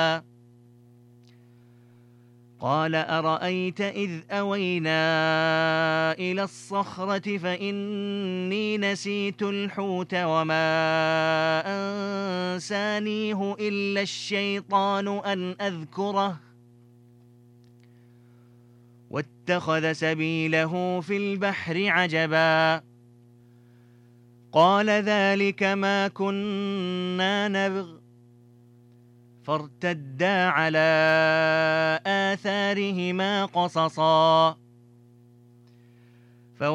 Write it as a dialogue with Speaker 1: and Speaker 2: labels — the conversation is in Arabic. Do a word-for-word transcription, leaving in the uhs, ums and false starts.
Speaker 1: قال أرأيت إذ أوينا إلى الصخرة فإني نسيت الحوت وما أنسانيه إلا الشيطان أن أذكره واتخذ سبيله في البحر عجبا قال ذلك ما كنا نبغ فارتدا على آثارهما قصصا